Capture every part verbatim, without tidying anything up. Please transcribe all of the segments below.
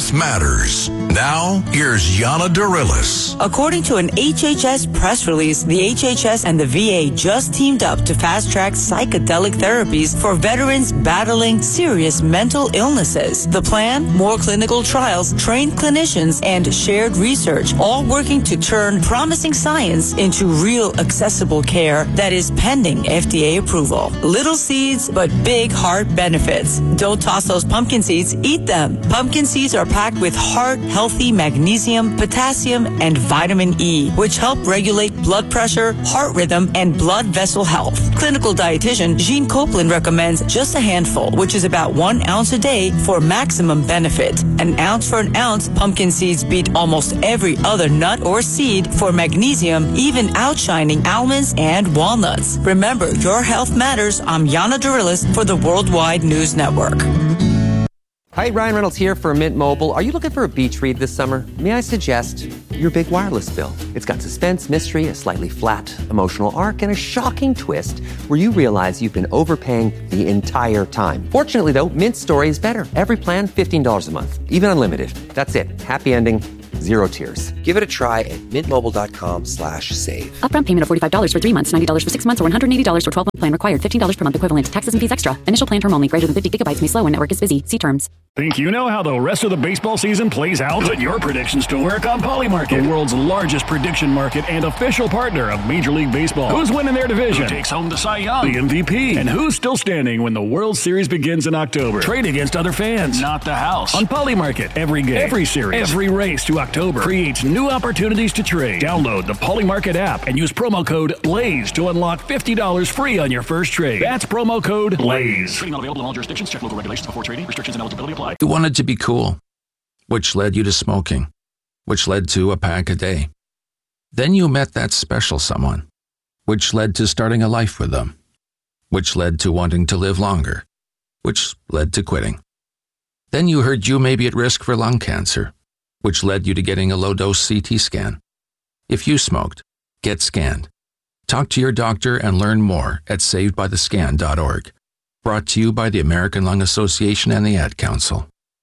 health matters. Now, here's Yana Darilis. According to an H H S press release, the H H S and the V A just teamed up to fast-track psychedelic therapies for veterans battling serious mental illnesses. The plan, more clinical trials, trained clinicians, and shared research, all working to turn promising science into real accessible care that is pending F D A approval. Little seeds, but big heart benefits. Don't toss those pumpkin seeds, eat them. Pumpkin seeds are packed with heart-healthy magnesium, potassium, and vitamin E, which help regulate blood pressure, heart rhythm, and blood vessel health. Clinical dietitian Jean Copeland recommends just a handful, which is about one ounce a day for maximum benefit. An ounce for an ounce, pumpkin seeds beat almost every other nut or seed for magnesium, even outshining almonds and walnuts. Remember, your health matters. I'm Yana Darilis for the Worldwide News Network. Hi, Ryan Reynolds here for Mint Mobile. Are you looking for a beach read this summer? May I suggest your big wireless bill? It's got suspense, mystery, a slightly flat, emotional arc, and a shocking twist where you realize you've been overpaying the entire time. Fortunately, though, Mint's story is better. Every plan, fifteen dollars a month, even unlimited. That's it. Happy ending. Zero tears. Give it a try at mintmobile.com slash save. Upfront payment of forty-five dollars for three months, ninety dollars for six months, or one hundred eighty dollars for twelve-month plan required. fifteen dollars per month equivalent. Taxes and fees extra. Initial plan term only. Greater than fifty gigabytes may slow when network is busy. See terms. Think you know how the rest of the baseball season plays out? Put your predictions to work on Polymarket, the world's largest prediction market and official partner of Major League Baseball. Who's winning their division? Who takes home the Cy Young, the M V P? And who's still standing when the World Series begins in October? Trade against other fans, not the house. On Polymarket, every game, every series, every race to October creates new opportunities to trade. Download the Polymarket app and use promo code BLAZE to unlock fifty dollars free on your first trade. That's promo code BLAZE. Trading not available in all jurisdictions. Check local regulations before trading. Restrictions and eligibility apply. You wanted to be cool, which led you to smoking, which led to a pack a day. Then you met that special someone, which led to starting a life with them, which led to wanting to live longer, which led to quitting. Then you heard you may be at risk for lung cancer, which led you to getting a low-dose C T scan. If you smoked, get scanned. Talk to your doctor and learn more at saved by the scan dot org. Brought to you by the American Lung Association and the Ad Council.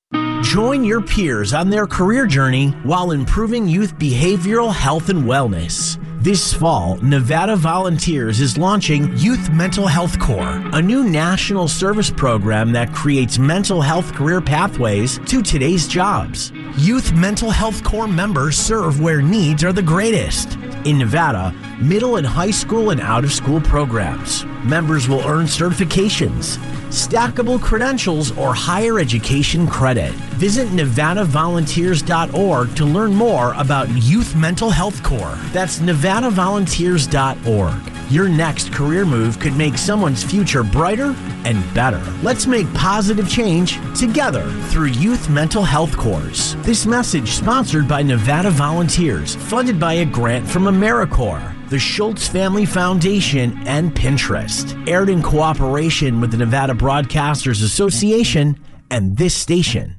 Join your peers on their career journey while improving youth behavioral health and wellness. This fall, Nevada Volunteers is launching Youth Mental Health Corps, a new national service program that creates mental health career pathways to today's jobs. Youth Mental Health Corps members serve where needs are the greatest. In Nevada, middle and high school and out-of-school programs. Members will earn certifications, stackable credentials, or higher education credit. Visit nevada volunteers dot org to learn more about Youth Mental Health Corps. That's nevada volunteers dot org. Your next career move could make someone's future brighter and better. Let's make positive change together through Youth Mental Health Corps. This message sponsored by Nevada Volunteers, funded by a grant from AmeriCorps, the Schultz Family Foundation, and Pinterest. Aired in cooperation with the Nevada Broadcasters Association and this station.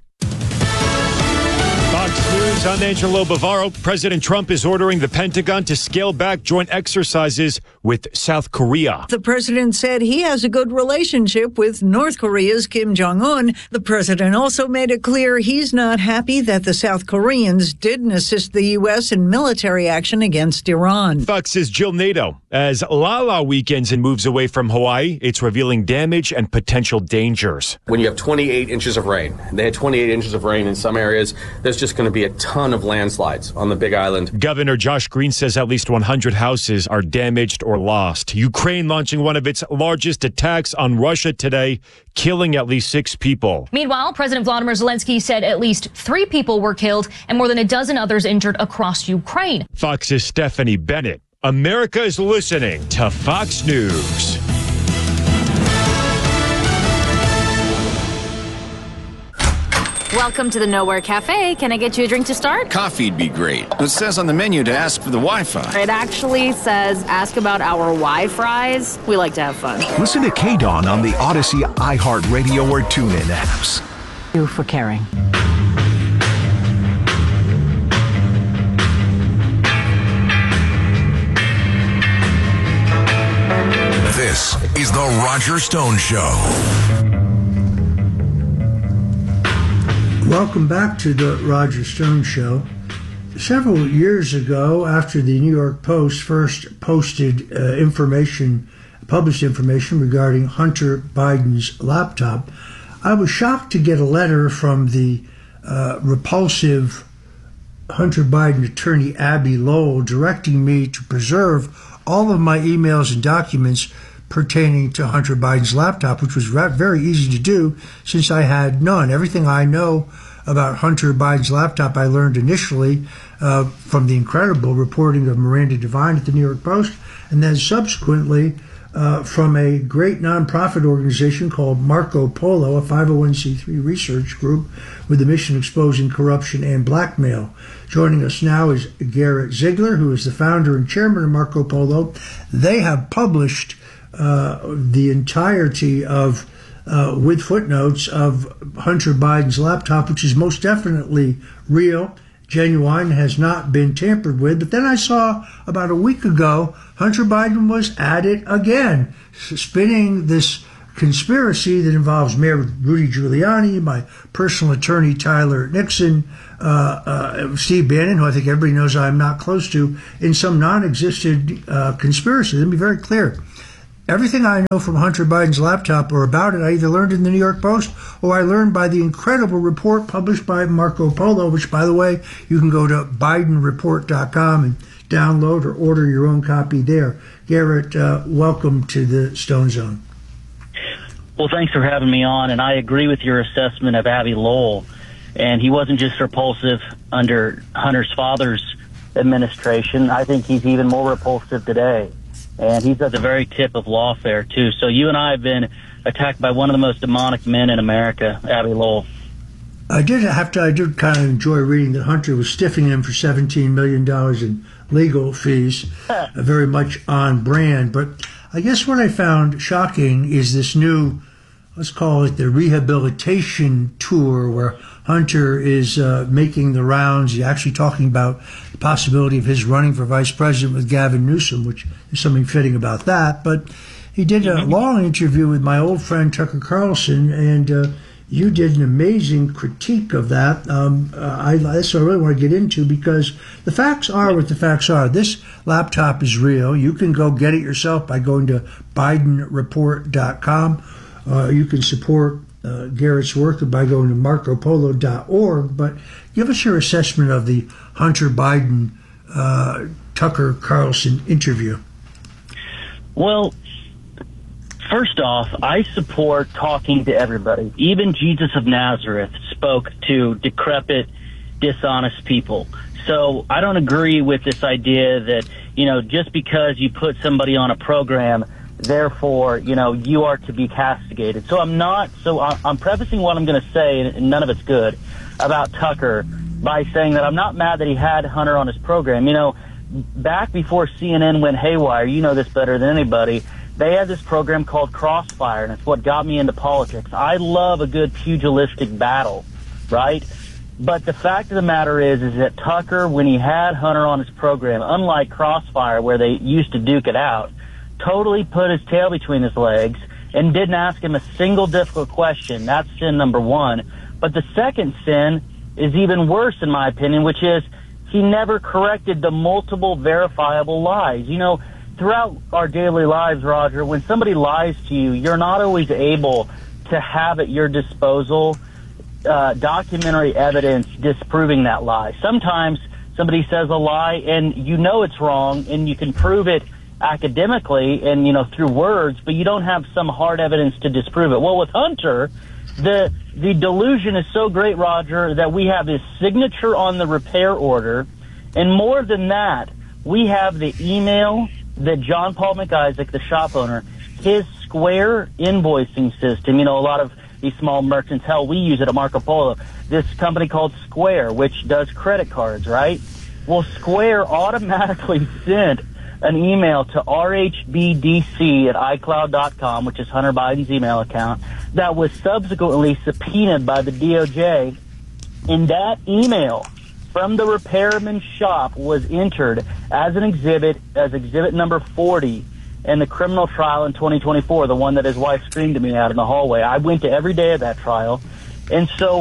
Fox News, I'm Angelo Bavaro. President Trump is ordering the Pentagon to scale back joint exercises with South Korea. The president said he has a good relationship with North Korea's Kim Jong-un. The president also made it clear he's not happy that the South Koreans didn't assist the U S in military action against Iran. Fox's Jill Nato. As Lala weekends and moves away from Hawaii, it's revealing damage and potential dangers. When you have twenty-eight inches of rain, they had twenty-eight inches of rain in some areas, there's just going to be a ton of landslides on the Big Island. Governor Josh Green says at least one hundred houses are damaged or lost. Ukraine launching one of its largest attacks on Russia today, killing at least six people. Meanwhile, President Vladimir Zelensky said at least three people were killed and more than a dozen others injured across Ukraine. Fox's Stephanie Bennett. America is listening to Fox News. Welcome to the Nowhere Cafe. Can I get you a drink to start? Coffee'd be great. It says on the menu to ask for the Wi-Fi. It actually says ask about our Wi-Fries. We like to have fun. Listen to K-Dawn on the Odyssey, iHeartRadio, or TuneIn apps. Thank you for caring. This is The Roger Stone Show. Welcome back to the Roger Stone Show. Several years ago, after the New York Post first posted uh, information, published information regarding Hunter Biden's laptop, I was shocked to get a letter from the uh, repulsive Hunter Biden attorney Abby Lowell directing me to preserve all of my emails and documents pertaining to Hunter Biden's laptop, which was very easy to do since I had none. Everything I know about Hunter Biden's laptop I learned initially uh, from the incredible reporting of Miranda Devine at the New York Post, and then subsequently uh, from a great nonprofit organization called Marco Polo, a five oh one c three research group with the mission of exposing corruption and blackmail. Joining us now is Garrett Ziegler, who is the founder and chairman of Marco Polo. They have published uh, the entirety of, uh, with footnotes, of Hunter Biden's laptop, which is most definitely real, genuine, has not been tampered with. But then I saw about a week ago, Hunter Biden was at it again, spinning this conspiracy that involves Mayor Rudy Giuliani, my personal attorney Tyler Nixon, uh, uh, Steve Bannon, who I think everybody knows I'm not close to, in some non-existent uh, conspiracy. Let me be very clear. Everything I know from Hunter Biden's laptop or about it, I either learned in the New York Post or I learned by the incredible report published by Marco Polo, which, by the way, you can go to Biden Report dot com and download or order your own copy there. Garrett, uh, welcome to the Stone Zone. Well, thanks for having me on, and I agree with your assessment of Abby Lowell. And he wasn't just repulsive under Hunter's father's administration. I think he's even more repulsive today. And he's at the very tip of lawfare, too. So you and I have been attacked by one of the most demonic men in America, Abby Lowell. I did have to, I did kind of enjoy reading that Hunter was stiffing him for seventeen million dollars in legal fees, uh, very much on brand. But I guess what I found shocking is this new, let's call it the rehabilitation tour, where Hunter is uh, making the rounds. He's actually talking about the possibility of his running for vice president with Gavin Newsom, which is something fitting about that. But he did a long interview with my old friend Tucker Carlson, and uh, you did an amazing critique of that. Um, uh, I, that's what I really want to get into, because the facts are what the facts are. This laptop is real. You can go get it yourself by going to Biden Report dot com. Uh, you can support uh, Garrett's work by going to Marco Polo dot org. But give us your assessment of the Hunter Biden uh, Tucker Carlson interview. Well, first off, I support talking to everybody. Even Jesus of Nazareth spoke to decrepit, dishonest people. So I don't agree with this idea that, you know, just because you put somebody on a program, therefore, you know, you are to be castigated. So I'm not, so I'm prefacing what I'm going to say, and none of it's good, about Tucker by saying that I'm not mad that he had Hunter on his program. You know, back before C N N went haywire, you know this better than anybody, they had this program called Crossfire, and it's what got me into politics. I love a good pugilistic battle, right? But the fact of the matter is, is that Tucker, when he had Hunter on his program, unlike Crossfire, where they used to duke it out, totally put his tail between his legs and didn't ask him a single difficult question. That's sin number one. But the second sin is even worse, in my opinion, which is he never corrected the multiple verifiable lies. You know, throughout our daily lives, Roger, when somebody lies to you, you're not always able to have at your disposal uh, documentary evidence disproving that lie. Sometimes somebody says a lie and you know it's wrong and you can prove it academically and, you know, through words, but you don't have some hard evidence to disprove it. Well, with Hunter, the the delusion is so great, Roger, that we have his signature on the repair order, and more than that, we have the email that John Paul McIsaac, the shop owner, his Square invoicing system, you know, a lot of these small merchants, hell, we use it at Marco Polo, this company called Square, which does credit cards, right? Well, Square automatically sent an email to R H B D C at i cloud dot com, which is Hunter Biden's email account, that was subsequently subpoenaed by the D O J. And that email from the repairman's shop was entered as an exhibit, as exhibit number forty in the criminal trial in twenty twenty-four, the one that his wife screamed at me out in the hallway. I went to every day of that trial. And so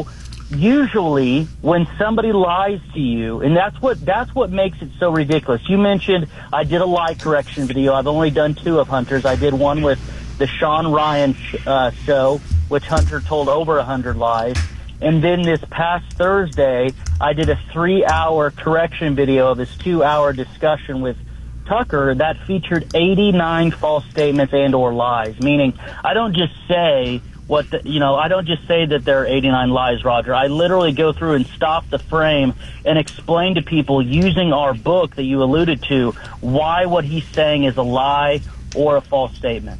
usually when somebody lies to you, and that's what that's what makes it so ridiculous. You mentioned I did a lie correction video. I've only done two of Hunter's. I did one with the Sean Ryan sh- uh, show, which Hunter told over a hundred lies. And then this past Thursday, I did a three-hour correction video of his two-hour discussion with Tucker that featured eighty-nine false statements and or lies, meaning I don't just say what the, you know, I don't just say that there are eighty-nine lies, Roger. I literally go through and stop the frame and explain to people using our book that you alluded to why what he's saying is a lie or a false statement.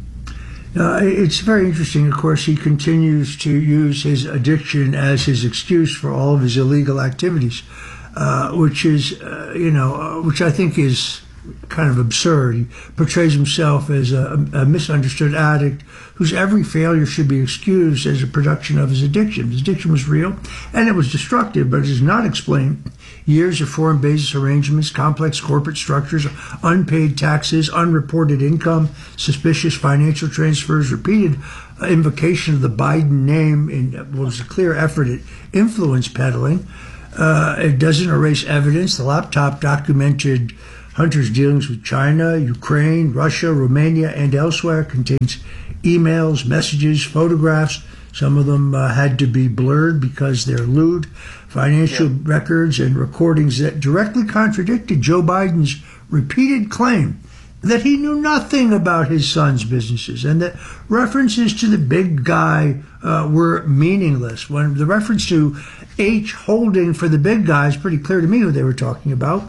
Uh, it's very interesting. Of course, he continues to use his addiction as his excuse for all of his illegal activities, uh, which is, uh, you know, uh, which I think is kind of absurd. He portrays himself as a, a misunderstood addict whose every failure should be excused as a production of his addiction. His addiction was real and it was destructive, but it does not explain years of foreign basis arrangements, complex corporate structures, unpaid taxes, unreported income, suspicious financial transfers, repeated invocation of the Biden name in what was a clear effort at influence peddling. Uh, it doesn't erase evidence. The laptop documented Hunter's dealings with China, Ukraine, Russia, Romania, and elsewhere, contains emails, messages, photographs. Some of them uh, had to be blurred because they're lewd, financial yeah. records and recordings that directly contradicted Joe Biden's repeated claim that he knew nothing about his son's businesses and that references to the big guy uh, were meaningless. When the reference to H holding for the big guy is pretty clear to me who they were talking about.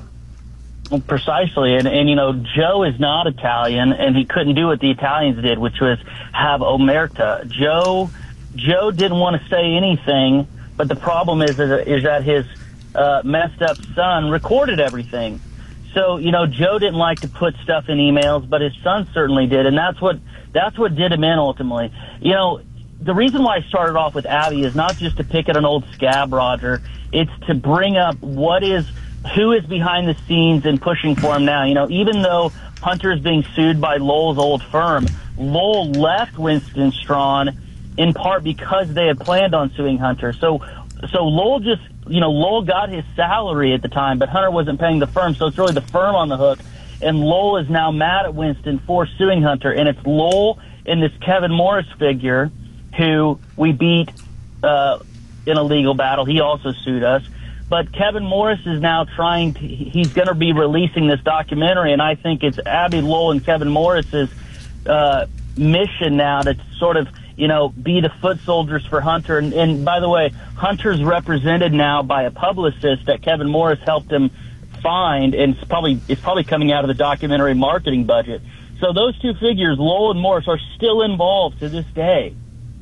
Precisely, and, and you know, Joe is not Italian, and he couldn't do what the Italians did, which was have omerta. Joe, Joe didn't want to say anything, but the problem is is that his uh, messed up son recorded everything. So you know, Joe didn't like to put stuff in emails, but his son certainly did, and that's what that's what did him in ultimately. You know, the reason why I started off with Abby is not just to pick at an old scab, Roger. It's to bring up what is. Who is behind the scenes and pushing for him now? You know, even though Hunter is being sued by Lowell's old firm, Lowell left Winston Strawn in part because they had planned on suing Hunter. So, so Lowell just, you know, Lowell got his salary at the time, but Hunter wasn't paying the firm, so it's really the firm on the hook. And Lowell is now mad at Winston for suing Hunter, and it's Lowell and this Kevin Morris figure who we beat uh, in a legal battle. He also sued us. But Kevin Morris is now trying to, he's going to be releasing this documentary, and I think it's Abby Lowell and Kevin Morris's uh, mission now to sort of, you know, be the foot soldiers for Hunter. And, and by the way, Hunter's represented now by a publicist that Kevin Morris helped him find, and it's probably, it's probably coming out of the documentary marketing budget. So those two figures, Lowell and Morris, are still involved to this day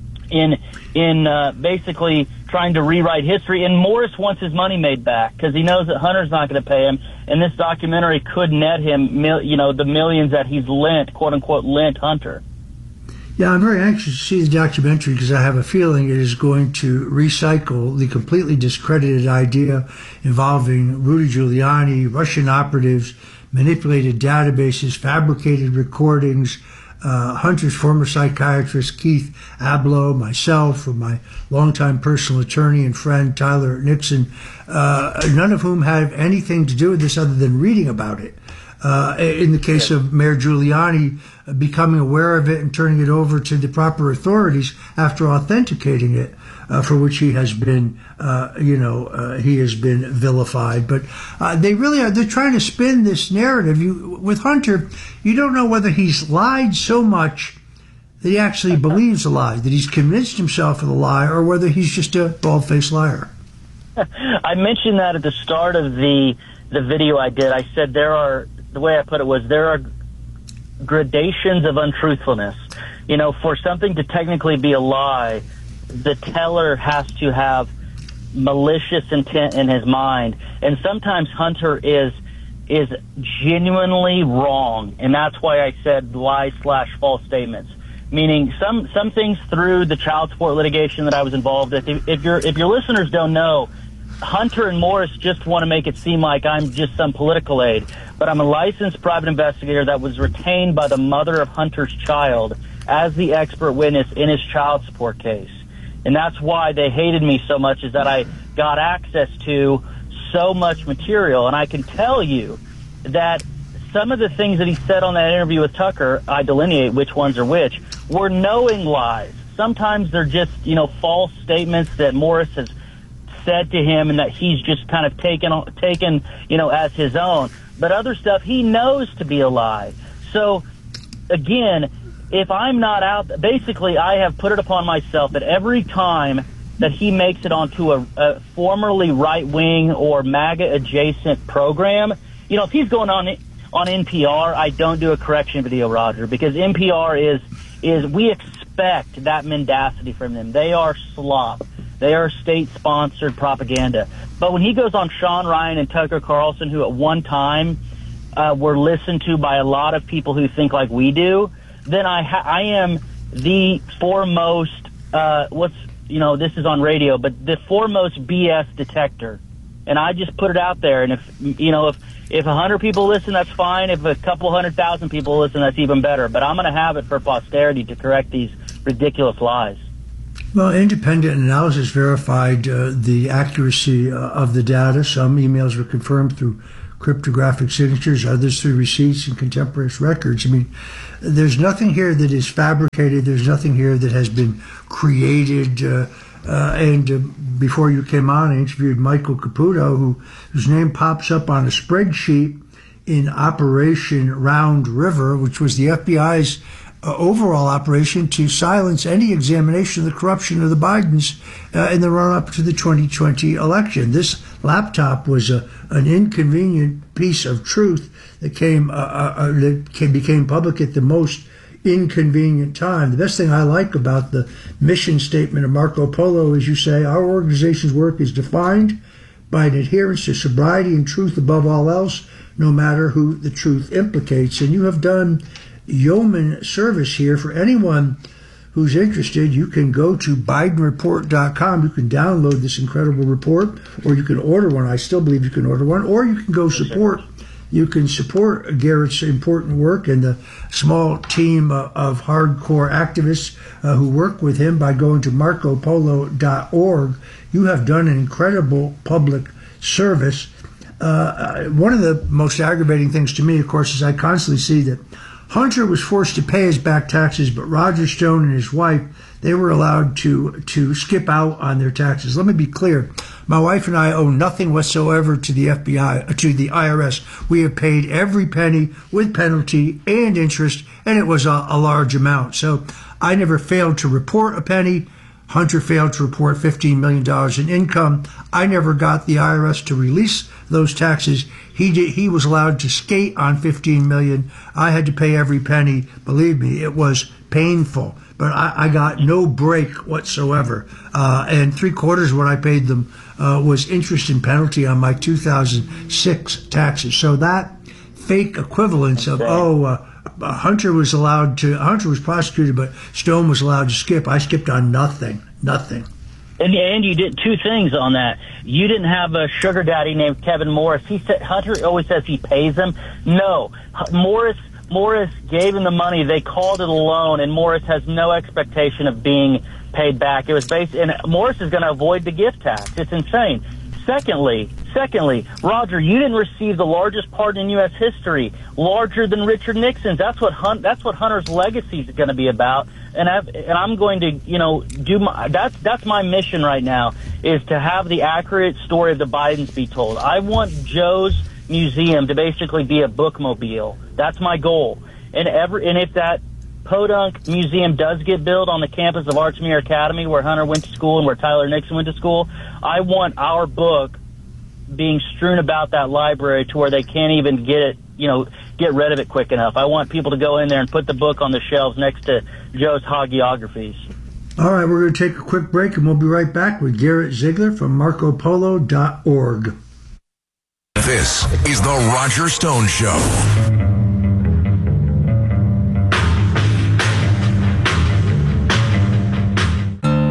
in in uh, basically trying to rewrite history. And Morris wants his money made back because he knows that Hunter's not going to pay him, and this documentary could net him, mil- you know, the millions that he's lent, quote unquote, lent Hunter. Yeah, I'm very anxious to see the documentary because I have a feeling it is going to recycle the completely discredited idea involving Rudy Giuliani, Russian operatives, manipulated databases, fabricated recordings, Uh, Hunter's former psychiatrist, Keith Abloh, myself, or my longtime personal attorney and friend, Tyler Nixon, uh, none of whom have anything to do with this other than reading about it. Uh, in the case of Mayor Giuliani, uh, becoming aware of it and turning it over to the proper authorities after authenticating it, uh, for which he has been, uh, you know, uh, he has been vilified. But uh, they really are, they're trying to spin this narrative. You, with Hunter, you don't know whether he's lied so much that he actually believes a lie, that he's convinced himself of the lie, or whether he's just a bald-faced liar. I mentioned that at the start of the the video I did. I said there are, the way I put it was, there are gradations of untruthfulness. You know, for something to technically be a lie, the teller has to have malicious intent in his mind. And sometimes Hunter is is genuinely wrong, and that's why I said lie slash false statements. Meaning some some things through the child support litigation that I was involved with. If, if your if your listeners don't know, Hunter and Morris just want to make it seem like I'm just some political aide, but I'm a licensed private investigator that was retained by the mother of Hunter's child as the expert witness in his child support case. And that's why they hated me so much, is that I got access to so much material. And I can tell you that some of the things that he said on that interview with Tucker, I delineate which ones are which, were knowing lies. Sometimes they're just, you know, false statements that Morris has said to him and that he's just kind of taken, taken, you know, as his own. But other stuff he knows to be a lie. So, again, if I'm not out, basically I have put it upon myself that every time that he makes it onto a, a formerly right-wing or MAGA-adjacent program, you know, if he's going on on N P R, I don't do a correction video, Roger, because N P R is, is we expect that mendacity from them. They are slop. They are state-sponsored propaganda. But when he goes on Sean Ryan and Tucker Carlson, who at one time uh, were listened to by a lot of people who think like we do, then I ha- I am the foremost, uh, what's, you know, this is on radio, but the foremost B S detector. And I just put it out there. And if, you know, if, if a hundred people listen, that's fine. If a couple hundred thousand people listen, that's even better. But I'm going to have it for posterity to correct these ridiculous lies. Well, independent analysis verified uh, the accuracy uh, of the data. Some emails were confirmed through cryptographic signatures, others through receipts and contemporaneous records. I mean, there's nothing here that is fabricated. There's nothing here that has been created. Uh, uh, and uh, before you came on, I interviewed Michael Caputo, who, whose name pops up on a spreadsheet in Operation Round River, which was the F B I's Uh, overall operation to silence any examination of the corruption of the Bidens uh, in the run-up to the twenty twenty election. This laptop was a, an inconvenient piece of truth that came uh, uh, that came, became public at the most inconvenient time. The best thing I like about the mission statement of Marco Polo is you say, our organization's work is defined by an adherence to sobriety and truth above all else, no matter who the truth implicates. And you have done yeoman service here. For anyone who's interested, you can go to Biden Report dot com. You can download this incredible report, or you can order one. I still believe you can order one, or you can go support. You can support Garrett's important work and the small team uh, of hardcore activists uh, who work with him by going to Marco Polo dot org. You have done an incredible public service. Uh, one of the most aggravating things to me, of course, is I constantly see that Hunter was forced to pay his back taxes, but Roger Stone and his wife, they were allowed to to skip out on their taxes. Let me be clear. My wife and I owe nothing whatsoever to the F B I, to the I R S. We have paid every penny with penalty and interest, and it was a, a large amount. So I never failed to report a penny. Hunter failed to report fifteen million dollars in income. I never got the I R S to release those taxes. He did, he was allowed to skate on fifteen million dollars. I had to pay every penny. Believe me, it was painful. But I, I got no break whatsoever. Uh, and three quarters of what I paid them uh, was interest and penalty on my two thousand six taxes. So that fake equivalence of, oh, uh, Hunter was allowed to, Hunter was prosecuted, but Stone was allowed to skip. I skipped on nothing, nothing. And, and you did two things on that. You didn't have a sugar daddy named Kevin Morris. He said, Hunter always says he pays him. No, Morris Morris gave him the money. They called it a loan, and Morris has no expectation of being paid back. It was based, and Morris is going to avoid the gift tax. It's insane. Secondly, secondly, Roger, you didn't receive the largest pardon in U S history, larger than Richard Nixon's. That's what Hunt, that's what Hunter's legacy is going to be about. And I've, and I'm going to, you know, do my, that's, that's my mission right now, is to have the accurate story of the Bidens be told. I want Joe's museum to basically be a bookmobile. That's my goal. And every, and if that Podunk Museum does get built on the campus of Archmere Academy, where Hunter went to school and where Tyler Nixon went to school, I want our book being strewn about that library to where they can't even get it, you know, get rid of it quick enough. I want people to go in there and put the book on the shelves next to Joe's hagiographies. All right, we're going to take a quick break, and we'll be right back with Garrett Ziegler from Marco Polo dot org. This is The Roger Stone Show.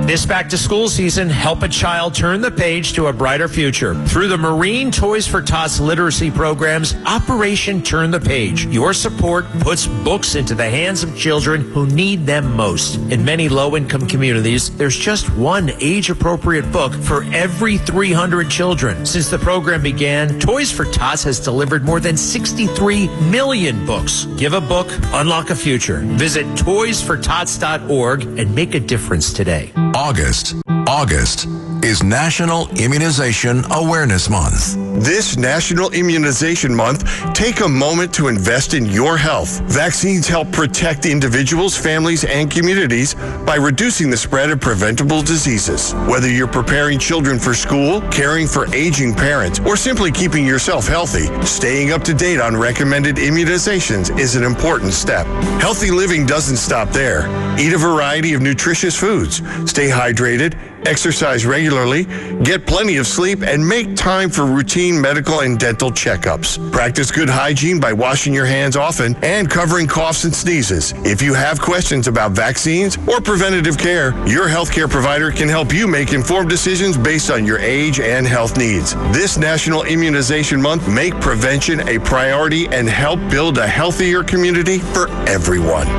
This back-to-school season, help a child turn the page to a brighter future. Through the Marine Toys for Tots literacy programs, Operation Turn the Page. Your support puts books into the hands of children who need them most. In many low-income communities, there's just one age-appropriate book for every three hundred children. Since the program began, Toys for Tots has delivered more than sixty-three million books. Give a book, unlock a future. Visit toys for tots dot org and make a difference today. August. August is National Immunization Awareness Month. This National Immunization Month, take a moment to invest in your health. Vaccines help protect individuals, families, and communities by reducing the spread of preventable diseases. Whether you're preparing children for school, caring for aging parents, or simply keeping yourself healthy, staying up to date on recommended immunizations is an important step. Healthy living doesn't stop there. Eat a variety of nutritious foods. Stay hydrated, exercise regularly, get plenty of sleep, and make time for routine medical and dental checkups. Practice good hygiene by washing your hands often and covering coughs and sneezes. If you have questions about vaccines or preventative care, your healthcare provider can help you make informed decisions based on your age and health needs. This National Immunization Month, make prevention a priority and help build a healthier community for everyone.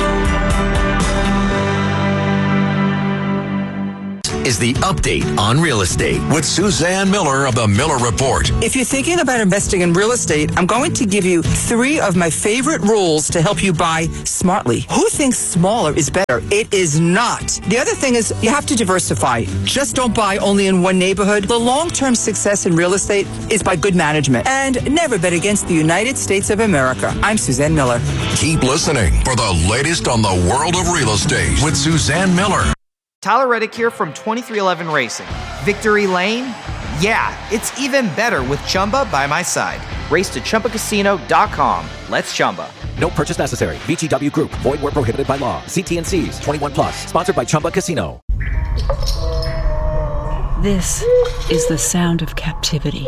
Is the update on real estate with Suzanne Miller of the Miller Report. If you're thinking about investing in real estate, I'm going to give you three of my favorite rules to help you buy smartly. Who thinks smaller is better? It is not. The other thing is you have to diversify. Just don't buy only in one neighborhood. The long-term success in real estate is by good management. And never bet against the United States of America. I'm Suzanne Miller. Keep listening for the latest on the world of real estate with Suzanne Miller. Tyler Reddick here from twenty-three eleven Racing. Victory Lane? Yeah, it's even better with Chumba by my side. Race to Chumba Casino dot com. Let's Chumba. No purchase necessary. V G W Group. Void where prohibited by law. See T and C's. twenty-one plus. Sponsored by Chumba Casino. This is the sound of captivity.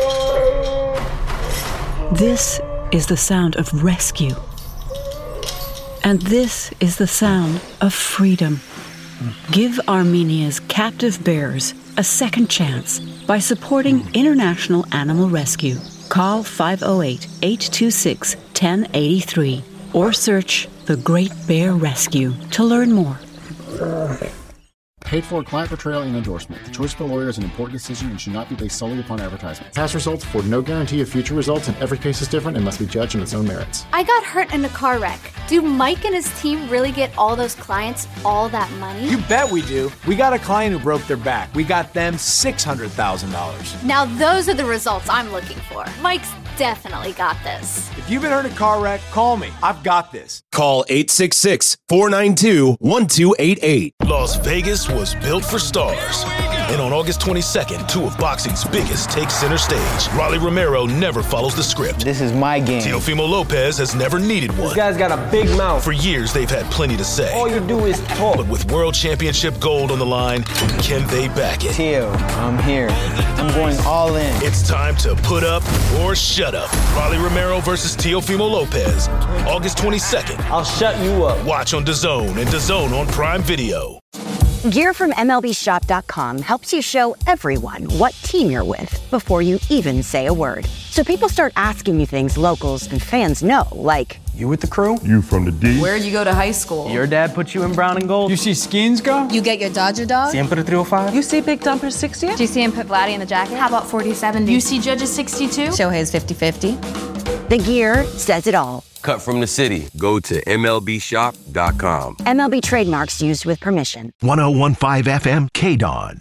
This is the sound of rescue. And this is the sound of freedom. Give Armenia's captive bears a second chance by supporting International Animal Rescue. Call five oh eight, eight two six, one oh eight three or search The Great Bear Rescue to learn more. Paid for client portrayal and endorsement. The choice of a lawyer is an important decision and should not be based solely upon advertisement. Past results afford no guarantee of future results, and every case is different and must be judged on its own merits. I got hurt in a car wreck. Do Mike and his team really get all those clients all that money? You bet we do. We got a client who broke their back. We got them six hundred thousand dollars. Now those are the results I'm looking for. Mike's definitely got this. If you've been hurt in a car wreck, call me. I've got this. Call eight six six, four nine two, one two eight eight. Las Vegas was built for stars. And on August twenty-second, two of boxing's biggest take center stage. Rolly Romero never follows the script. This is my game. Teofimo Lopez has never needed one. This guy's got a big mouth. For years, they've had plenty to say. All you do is talk. But with world championship gold on the line, can they back it? Teo, I'm here. I'm going all in. It's time to put up or shut up. Rolly Romero versus Teofimo Lopez. August twenty-second. I'll shut you up. Watch on DAZN and DAZN on Prime Video. Gear from M L B Shop dot com helps you show everyone what team you're with before you even say a word. So people start asking you things locals and fans know, like, you with the crew? You from the D? Where'd you go to high school? Your dad put you in brown and gold? You see Skins go? You get your Dodger dog? Siempre three oh five? You see Big Dumper sixty? Do you see him put Vladdy in the jacket? How about forty seventy? You see Judges sixty-two? Shohei's fifty fifty. The gear says it all. Cut from the city. Go to M L B Shop dot com. M L B trademarks used with permission. one oh one point five F M K D O N.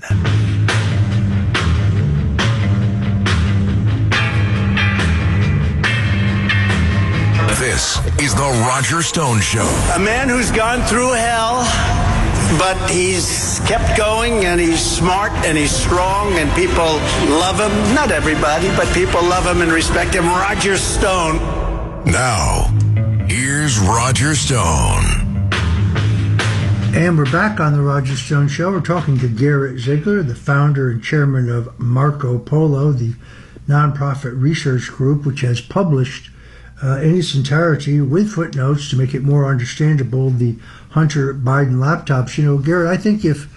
This is the Roger Stone Show. A man who's gone through hell, but he's kept going, and he's smart, and he's strong, and people love him. Not everybody, but people love him and respect him. Roger Stone. Now, here's Roger Stone. And we're back on the Roger Stone Show. We're talking to Garrett Ziegler, the founder and chairman of Marco Polo, the nonprofit research group which has published uh, in its entirety, with footnotes to make it more understandable, the Hunter Biden laptops. You know, Garrett, I think if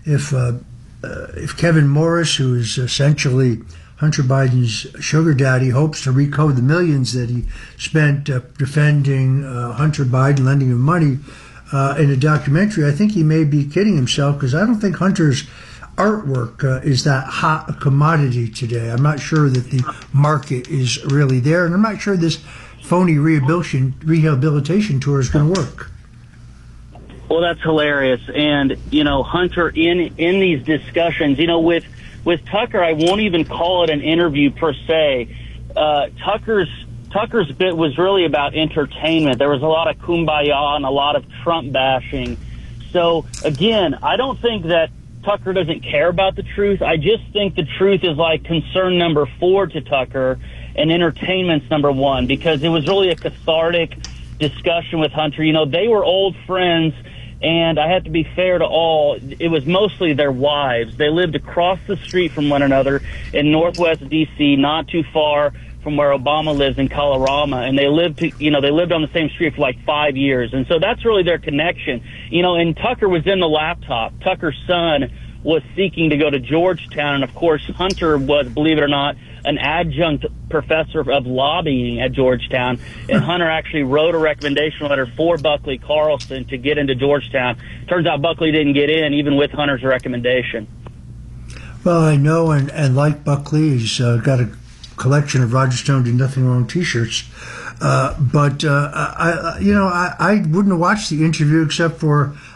if uh, uh, if Kevin Morris, who is essentially Hunter Biden's sugar daddy, hopes to recoup the millions that he spent uh, defending uh, Hunter Biden, lending him money uh, in a documentary, I think he may be kidding himself, because I don't think Hunter's artwork uh, is that hot a commodity today. I'm not sure that the market is really there, and I'm not sure this phony rehabilitation rehabilitation tour is going to work. Well, that's hilarious. And, you know, Hunter, in in these discussions, you know, with with Tucker, I won't even call it an interview per se. Uh, Tucker's Tucker's bit was really about entertainment. There was a lot of kumbaya and a lot of Trump bashing. So, again, I don't think that Tucker doesn't care about the truth. I just think the truth is like concern number four to Tucker, and entertainment's number one, because it was really a cathartic discussion with Hunter. You know, they were old friends, and I have to be fair to all, it was mostly their wives. They lived across the street from one another in Northwest D C, not too far from where Obama lives in Colorado, and they lived, to, you know, they lived on the same street for like five years, and so that's really their connection. You know, and Tucker was in the laptop. Tucker's son was seeking to go to Georgetown, and of course Hunter was, believe it or not, an adjunct professor of lobbying at Georgetown, and Hunter actually wrote a recommendation letter for Buckley Carlson to get into Georgetown. Turns out Buckley didn't get in, even with Hunter's recommendation. Well, I know, and, and like Buckley, he's uh, got a collection of Roger Stone Did Nothing Wrong T-shirts. Uh, but, uh, I, you know, I, I wouldn't have watched the interview except for